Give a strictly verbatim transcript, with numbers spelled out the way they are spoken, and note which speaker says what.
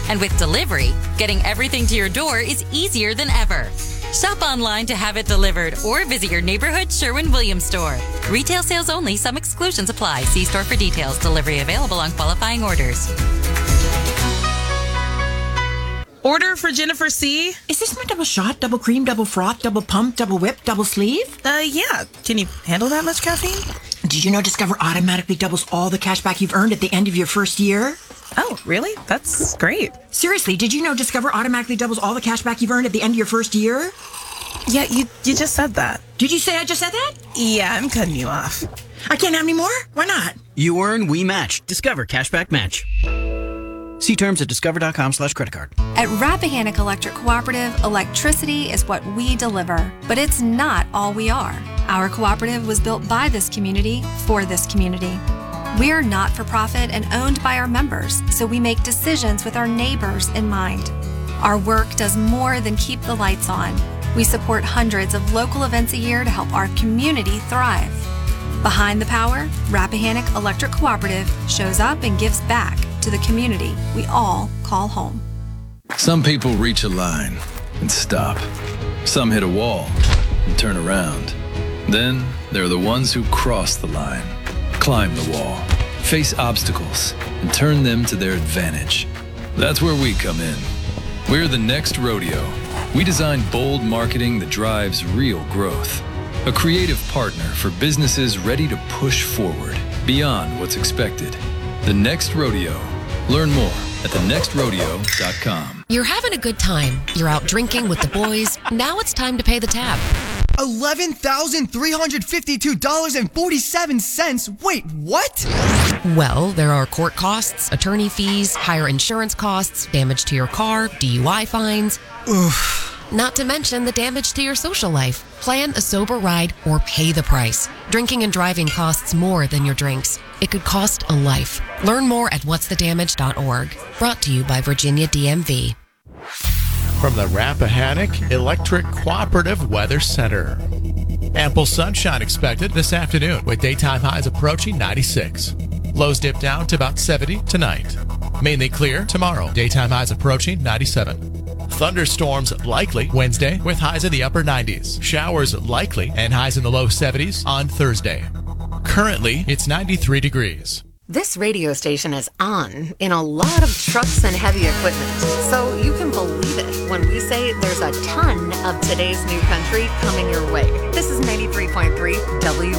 Speaker 1: And with delivery, getting everything to your door is easier than ever. Shop online to have it delivered or visit your neighborhood Sherwin-Williams store. Retail sales only. Some exclusions apply. See store for details. Delivery available on qualifying orders.
Speaker 2: Order for Jennifer C.
Speaker 3: Is this my double shot, double cream, double froth, double pump, double whip, double sleeve?
Speaker 2: Uh, yeah. Can you handle that much caffeine?
Speaker 3: Did you know Discover automatically doubles all the cash back you've earned at the end of your first year?
Speaker 2: Oh, really? That's great.
Speaker 3: Seriously, did you know Discover automatically doubles all the cash back you've earned at the end of your first year?
Speaker 2: Yeah, you you just said that.
Speaker 3: Did you say I just said that?
Speaker 2: Yeah, I'm cutting you off.
Speaker 3: I can't have any more? Why not?
Speaker 4: You earn, we match. Discover Cashback Match. See terms at discover.com slash credit card.
Speaker 5: At Rappahannock Electric Cooperative, electricity is what we deliver, but it's not all we are. Our cooperative was built by this community for this community. We're not-for-profit and owned by our members, so we make decisions with our neighbors in mind. Our work does more than keep the lights on. We support hundreds of local events a year to help our community thrive. Behind the power, Rappahannock Electric Cooperative shows up and gives back to the community we all call home.
Speaker 6: Some people reach a line and stop. Some hit a wall and turn around. Then there are the ones who cross the line, climb the wall, face obstacles, and turn them to their advantage. That's where we come in. We're the Next Rodeo. We design bold marketing that drives real growth. A creative partner for businesses ready to push forward beyond what's expected. The Next Rodeo. Learn more at the next rodeo dot com.
Speaker 7: You're having a good time. You're out drinking with the boys. Now it's time to pay the tab.
Speaker 8: eleven thousand three hundred fifty-two dollars and forty-seven cents. Wait, what?
Speaker 7: Well, there are court costs, attorney fees, higher insurance costs, damage to your car, D U I fines.
Speaker 8: Oof.
Speaker 7: Not to mention the damage to your social life. Plan a sober ride or pay the price. Drinking and driving costs more than your drinks. It could cost a life. Learn more at what's the damage dot org. Brought to you by Virginia D M V.
Speaker 9: From the Rappahannock Electric Cooperative Weather Center. Ample sunshine expected this afternoon with daytime highs approaching ninety-six. Lows dip down to about seventy tonight. Mainly clear tomorrow. Daytime highs approaching ninety-seven. Thunderstorms likely Wednesday with highs in the upper nineties. Showers likely and highs in the low seventies on Thursday. Currently, it's ninety-three degrees.
Speaker 10: This radio station is on in a lot of trucks and heavy equipment. So you can believe it when we say there's a ton of today's new country coming your way. This is ninety-three point three W